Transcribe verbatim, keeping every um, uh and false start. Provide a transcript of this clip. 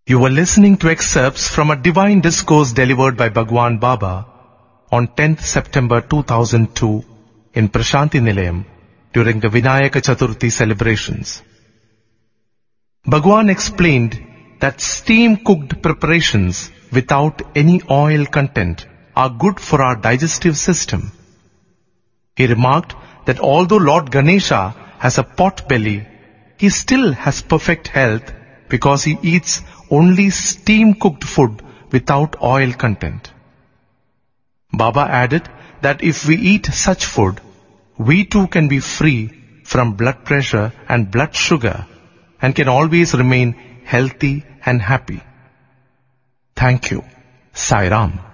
You were listening to excerpts from a divine discourse delivered by Bhagwan Baba on tenth September two thousand two in Prashanti Nilayam during the Vinayaka Chaturthi celebrations. Bhagwan explained that steam-cooked preparations without any oil content are good for our digestive system. He remarked that although Lord Ganesha has a pot belly, he still has perfect health because he eats only steam-cooked food without oil content. Baba added that if we eat such food, we too can be free from blood pressure and blood sugar and can always remain healthy and happy. Thank you. Sai Ram.